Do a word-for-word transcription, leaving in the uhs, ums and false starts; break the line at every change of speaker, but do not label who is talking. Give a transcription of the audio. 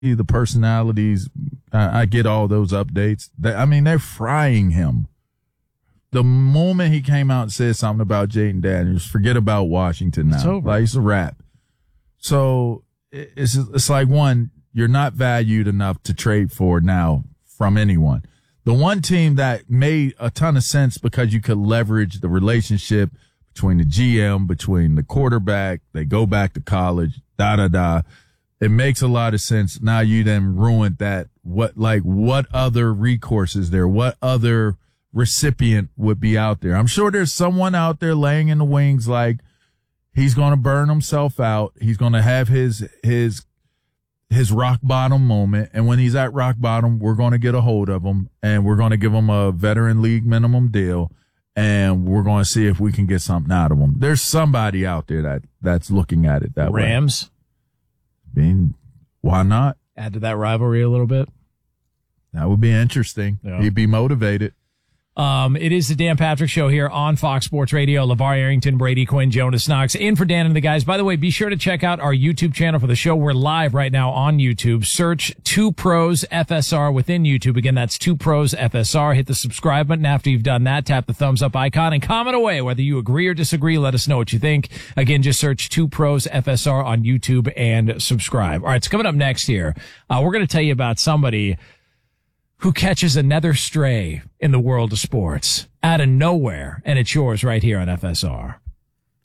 the personalities. I, I get all those updates. They, I mean, they're frying him. The moment he came out and said something about Jaden Daniels, forget about Washington now.
It's over.
Like, it's a wrap. So it's it's like, one, you're not valued enough to trade for now from anyone. The one team that made a ton of sense because you could leverage the relationship between the G M, between the quarterback, they go back to college, da da da. It makes a lot of sense. Now you then ruined that. What like what other recourse is there? What other recipient would be out there? I'm sure there's someone out there laying in the wings like he's going to burn himself out. He's going to have his his his rock bottom moment, and when he's at rock bottom, we're going to get a hold of him, and we're going to give him a veteran league minimum deal, and we're going to see if we can get something out of him. There's somebody out there that that's looking at it that way.
Rams?
I mean, why not?
Add to that rivalry a little bit.
That would be interesting.
Yeah.
He'd be motivated.
Um, it is the Dan Patrick Show here on Fox Sports Radio. LeVar Arrington, Brady Quinn, Jonas Knox, in for Dan and the guys. By the way, be sure to check out our YouTube channel for the show. We're live right now on YouTube. Search Two Pros F S R within YouTube. Again, that's Two Pros F S R. Hit the subscribe button. After you've done that, tap the thumbs up icon and comment away. Whether you agree or disagree, let us know what you think. Again, just search Two Pros F S R on YouTube and subscribe. All right, so coming up next here, uh, we're going to tell you about somebody who catches another stray in the world of sports out of nowhere, and it's yours right here on F S R.